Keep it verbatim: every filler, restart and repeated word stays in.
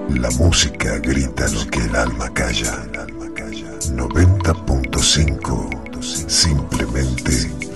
La música grita lo que el alma calla. noventa punto cinco. Simplemente